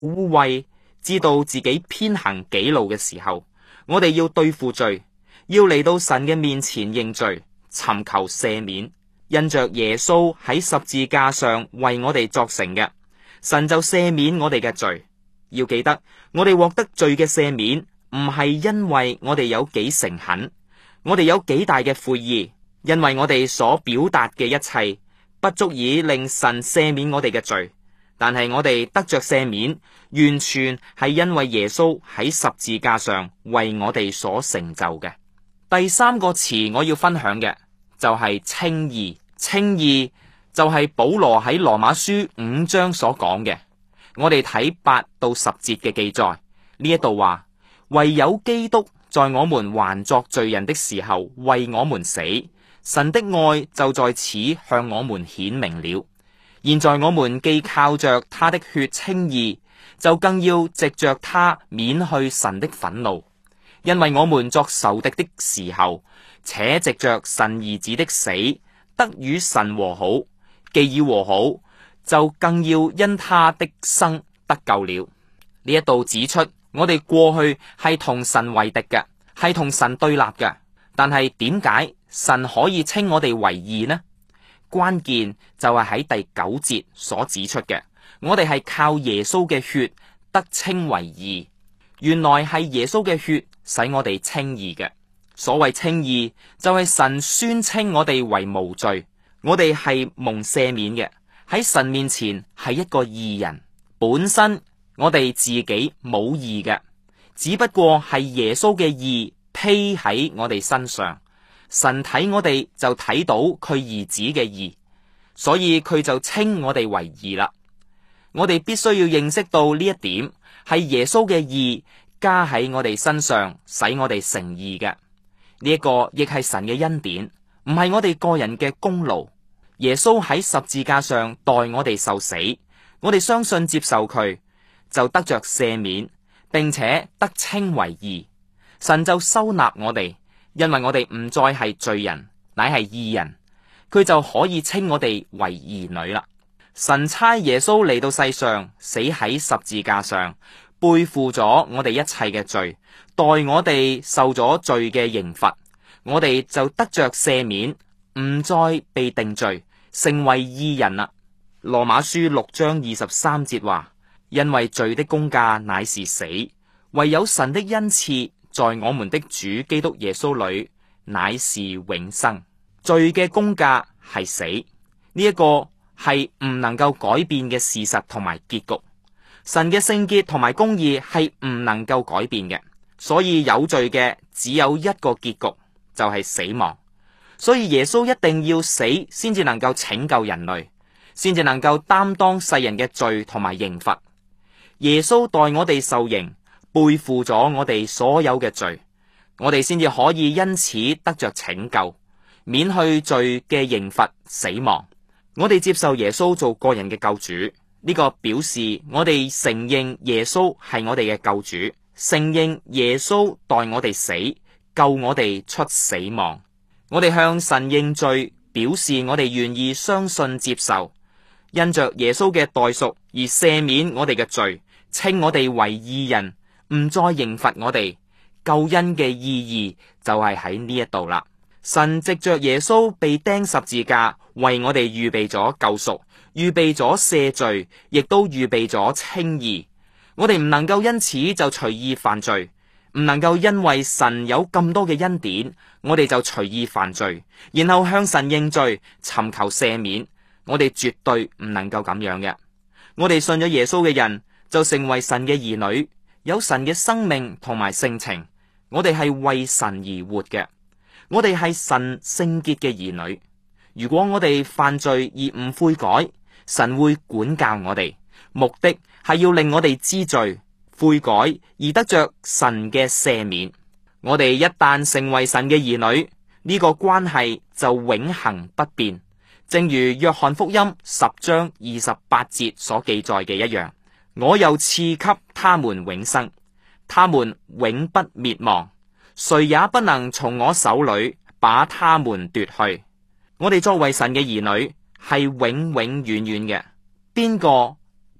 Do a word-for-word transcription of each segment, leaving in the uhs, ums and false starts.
污穢，知道自己偏行己路嘅時候，我哋要對付罪，要嚟到神嘅面前認罪，尋求赦免。因着耶穌喺十字架上為我哋作成嘅，神就赦免我哋嘅罪。要記得，我哋獲得罪嘅赦免，唔係因為我哋有幾誠懇，我哋有幾大嘅悔意，因為我哋所表達嘅一切不足以令神赦免我哋嘅罪。但係我哋得着赦免，完全係因為耶穌喺十字架上為我哋所成就嘅。第三個詞我要分享嘅就係稱義。稱義就係保羅喺羅馬書五章所講嘅。我哋睇八到十節嘅記載，呢一度話，唯有基督在我們還作罪人的時候為我們死，神的愛就在此向我們顯明了。現在我們既靠着他的血稱義，就更要藉着他免去神的憤怒，因為我們作仇敵的時候，且藉着神兒子的死得與神和好，既已和好，就更要因他的生得救了。呢一度指出，我哋過去係同神為敵嘅，係同神對立嘅。但係點解神可以稱我哋為義呢？關鍵就係喺第九節所指出嘅，我哋係靠耶穌嘅血得稱為義。原來係耶穌嘅血使我哋稱義嘅。所謂稱義，就係神宣稱我哋為無罪，我哋係蒙赦免嘅，喺神面前係一個義人。本身我哋自己冇義嘅，只不過係耶穌嘅義披喺我哋身上。神睇我哋就睇到佢兒子嘅義，所以佢就稱我哋為義啦。我哋必須要認識到呢一點，係耶穌嘅義加喺我哋身上，使我哋成義嘅。呢一個亦係神嘅恩典，唔係我哋個人嘅功勞。耶穌喺十字架上代我哋受死，我哋相信接受佢，就得着赦免，並且得稱為義。神就收納我哋，因為我哋唔再係罪人，乃係義人，佢就可以稱我哋為兒女啦。神差耶穌嚟到世上，死喺十字架上，背負咗我哋一切嘅罪，代我哋受咗罪嘅刑罰，我哋就得着赦免，唔再被定罪，成為義人啦。羅馬書六章二十三節話，因為罪的工價乃是死，唯有神的恩賜在我們的主基督耶穌裏乃是永生。罪嘅工價係死，呢、這、一個係唔能夠改變嘅事實同埋結局。神嘅聖潔同埋公義係唔能夠改變嘅，所以有罪嘅只有一個結局，就係死亡。所以耶穌一定要死，先至能夠拯救人類，先至能夠擔當世人嘅罪同埋刑罰。耶穌代我哋受刑，背負咗我哋所有嘅罪，我哋先至可以因此得着拯救，免去罪嘅刑罰死亡。我哋接受耶穌做個人嘅救主。呢個表示我哋承認耶穌係我哋嘅救主，承認耶穌代我哋死，救我哋出死亡。我哋向神認罪，表示我哋願意相信接受，因着耶穌嘅代贖而赦免我哋嘅罪，稱我哋為義人，唔再刑罰我哋。救恩嘅意義就係喺呢一度啦。神藉着耶穌被釘十字架，為我哋預備咗救贖，預備咗赦罪，亦都預備咗稱義。我哋唔能夠因此就隨意犯罪，唔能夠因為神有咁多嘅恩典，我哋就隨意犯罪，然後向神認罪，尋求赦免。我哋絕對唔能夠咁樣嘅。我哋信咗耶穌嘅人就成為神嘅兒女，有神嘅生命同埋性情。我哋係為神而活嘅，我哋係神聖潔嘅兒女。如果我哋犯罪而唔悔改，神會管教我哋，目的係要令我哋知罪悔改，而得着神嘅赦免。我哋一旦成為神嘅兒女，呢個關係就永恆不變。正如約翰福音十章二十八節所記載嘅一樣，我又賜給他們永生，他們永不滅亡，誰也不能從我手裏把他們奪去。我哋作為神嘅兒女係永永遠遠嘅，邊個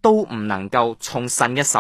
都唔能夠從神嘅手